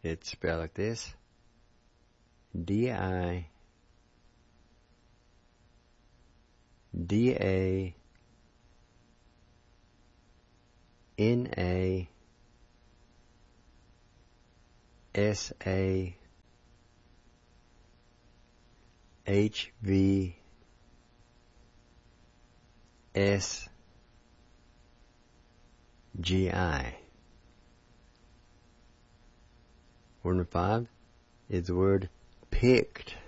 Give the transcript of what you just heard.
It's spelled like this. D-I-D-A-N-A-S-J-I. Word number 5 is the word picked.